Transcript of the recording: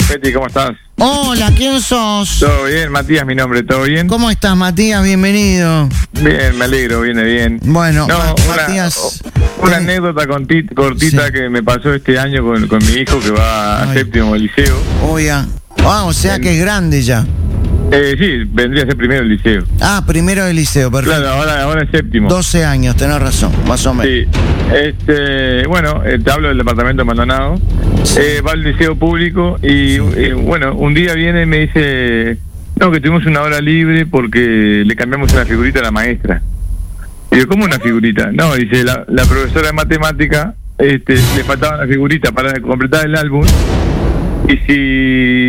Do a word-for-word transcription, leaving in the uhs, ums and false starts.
Peti, ¿cómo estás? Hola, ¿quién sos? Todo bien, Matías, mi nombre, ¿todo bien? ¿Cómo estás, Matías? Bienvenido. Bien, me alegro, viene bien. Bueno, no, Ma- una, Matías... Una eh, anécdota conti- cortita sí. que me pasó este año con, con mi hijo que va a Ay. séptimo liceo. Oiga. Ah, o sea En- que es grande ya. Eh, sí, vendría a ser primero el liceo. Ah, primero del liceo, perfecto. Claro, ahora, ahora es séptimo. doce años, tenés razón, más o menos. Sí, este, bueno, eh, te hablo del departamento de Maldonado. Eh, va al liceo público y eh, bueno, un día viene y me dice, no, que tuvimos una hora libre porque le cambiamos una figurita a la maestra. Y yo, ¿cómo una figurita? No, dice, la, la profesora de matemática, este, le faltaba una figurita para completar el álbum y si